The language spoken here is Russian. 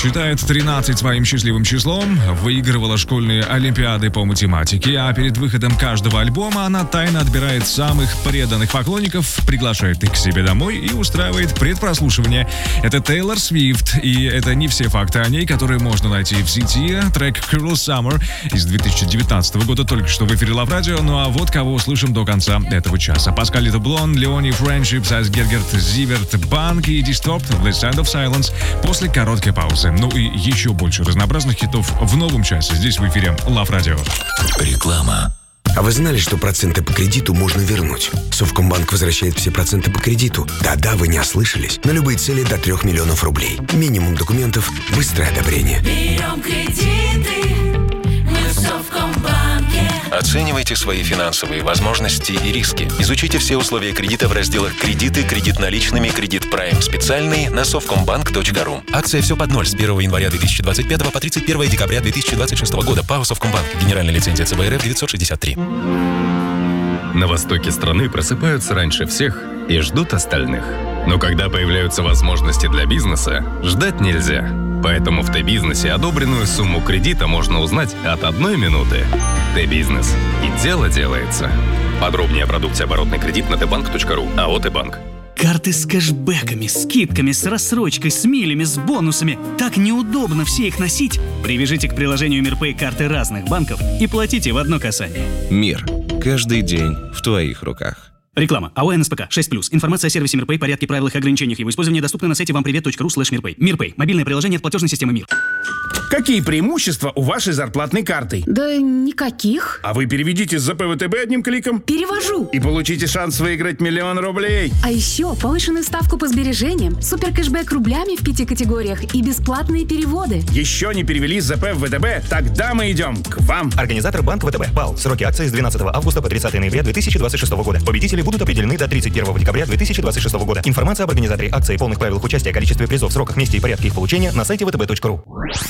считает 13 своим счастливым числом, выигрывала школьные олимпиады по математике, а перед выходом каждого альбома она тайно отбирает самых преданных поклонников, приглашает их к себе домой и устраивает предпрослушивание. Это Тейлор Свифт, и это не все факты о ней, которые можно найти в сети. Трек Cruel Summer из 2019 года только что в эфире Love Radio. Ну а вот кого услышим до конца этого часа. Паскаль Блон, Леони Friendships, Айс Гергерт, Зиверт, Банк и Disturbed, The Sound of Silence после короткой паузы. Ну и еще больше разнообразных хитов в новом часе здесь в эфире Love Radio. Реклама. А вы знали, что проценты по кредиту можно вернуть? Совкомбанк возвращает все проценты по кредиту. Да-да, вы не ослышались. На любые цели до 3 миллионов рублей. Минимум документов, быстрое одобрение. Берем кредиты, мы в Совкомбанке. Оценивайте свои финансовые возможности и риски. Изучите все условия кредита в разделах «Кредиты», «Кредит наличными», «Кредит Прайм специальный» на совкомбанк.ру. Акция «Все под ноль» с 1 января 2025 по 31 декабря 2026 года. ПАО «Совкомбанк». Генеральная лицензия ЦБ РФ 963. На востоке страны просыпаются раньше всех и ждут остальных. Но когда появляются возможности для бизнеса, ждать нельзя. Поэтому в Т-бизнесе одобренную сумму кредита можно узнать от 1 минуты. Т-бизнес. И дело делается. Подробнее о продукте оборотный кредит на tbank.ru. АО «Т-банк». Карты с кэшбэками, скидками, с рассрочкой, с милями, с бонусами. Так неудобно все их носить. Привяжите к приложению МирПэй карты разных банков и платите в одно касание. Мир. Каждый день в твоих руках. Реклама. АО НСПК 6+. Информация о сервисе МирПэй, порядке, правилах и ограничениях его использования доступна на сайте вампривет.ру/мирпэй. МирПэй. Мобильное приложение от платежной системы МИР. Какие преимущества у вашей зарплатной карты? Да никаких. А вы переведите с ЗП ВТБ одним кликом. Перевожу. И получите шанс выиграть 1 000 000 рублей. А еще повышенную ставку по сбережениям, супер кэшбэк рублями в 5 категориях и бесплатные переводы. Еще не перевели с ЗП в ВТБ? Тогда мы идем к вам. Организатор Банк ВТБ. ПАО. Сроки акции с 12 августа по 30 ноября 2026 года. Победители будут определены до 31 декабря 2026 года. Информация об организаторе акции, полных правилах участия, количестве призов, сроках, месте и порядке их получения на сайте vtb.ru.